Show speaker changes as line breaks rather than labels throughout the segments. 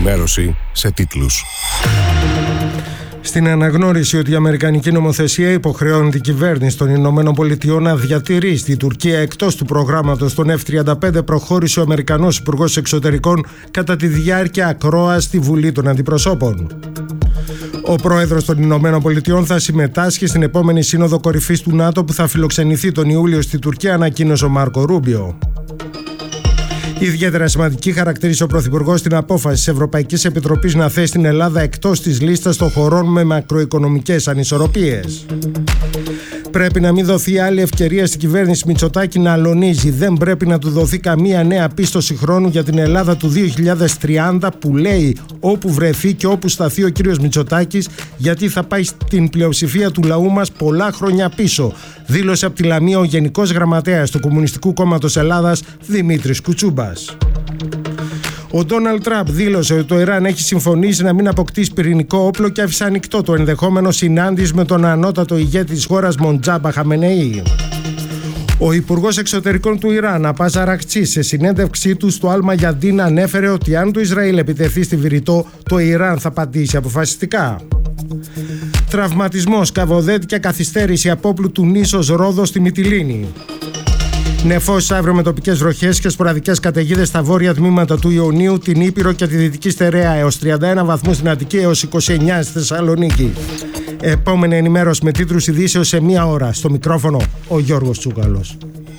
Ενημέρωση σε τίτλους.
Στην αναγνώριση ότι η αμερικανική νομοθεσία υποχρεώνει την κυβέρνηση των Ηνωμένων Πολιτειών να διατηρεί στη Τουρκία εκτός του προγράμματος των F-35, προχώρησε ο Αμερικανός Υπουργός Εξωτερικών κατά τη διάρκεια ακρόασης στη Βουλή των Αντιπροσώπων. Ο πρόεδρος των Ηνωμένων Πολιτειών θα συμμετάσχει στην επόμενη σύνοδο κορυφής του ΝΑΤΟ που θα φιλοξενηθεί τον Ιούλιο στη Τουρκία, ανακοίνωσε ο Μάρκο Ρούμπιο. Ιδιαίτερα σημαντική χαρακτήρισε ο Πρωθυπουργός την απόφαση της Ευρωπαϊκής Επιτροπής να θέσει την Ελλάδα εκτός της λίστας των χωρών με μακροοικονομικές ανισορροπίες. Πρέπει να μην δοθεί άλλη ευκαιρία στην κυβέρνηση Μητσοτάκη να αλωνίζει. Δεν πρέπει να του δοθεί καμία νέα πίστοση χρόνου για την Ελλάδα του 2030 που λέει όπου βρεθεί και όπου σταθεί ο κύριος Μητσοτάκης, γιατί θα πάει στην πλειοψηφία του λαού μας πολλά χρόνια πίσω, δήλωσε από τη Λαμία ο Γενικός Γραμματέας του Κομμουνιστικού Κόμματος Ελλάδας Δημήτρης Κουτσούμπας. Ο Ντόναλντ Τραμπ δήλωσε ότι το Ιράν έχει συμφωνήσει να μην αποκτήσει πυρηνικό όπλο και άφησε ανοιχτό το ενδεχόμενο συνάντηση με τον ανώτατο ηγέτη της χώρας Μοντζάμπα Χαμενεή. Ο Υπουργός Εξωτερικών του Ιράν, Αμπάς Αρακτσί, σε συνέντευξή του στο Αλ Μαγιαντίν ανέφερε ότι αν το Ισραήλ επιτεθεί στη Βηρητό, το Ιράν θα απαντήσει αποφασιστικά. Τραυματισμός, καβοδέτη και καθυστέρηση απόπλου του νήσος Ρόδος στη Μυτιλήνη. Νεφώσεις αύριο με τοπικές βροχές και σποραδικές καταιγίδες στα βόρεια τμήματα του Ιωνίου, την Ήπειρο και τη Δυτική Στερεά, έως 31 βαθμούς στην Αττική, έως 29 στη Θεσσαλονίκη. Επόμενη ενημέρωση με τίτλους ειδήσεως σε 1 ώρα. Στο μικρόφωνο ο Γιώργος Τσούκαλος.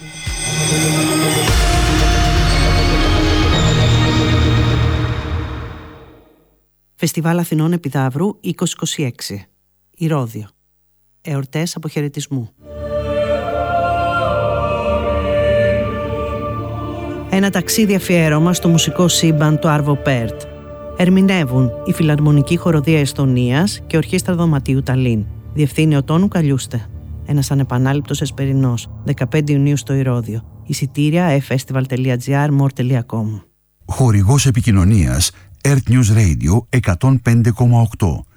Φεστιβάλ Αθηνών Επιδαύρου 2026. Ηρώδειο. Εορτές αποχαιρετισμού. Ένα ταξίδι αφιέρωμα στο μουσικό σύμπαν του Άρβο Πέρτ. Ερμηνεύουν η Φιλαρμονική Χοροδία Εστονίας και Ορχήστρα Δωματίου Ταλίν. Διευθύνει ο Τόνου Καλιούστε. Ένας ανεπανάληπτος εσπερινός. 15 Ιουνίου στο Ηρώδειο. Εισιτήρια festival.gr, more.com.
Χορηγός επικοινωνίας Earth News Radio 105,8.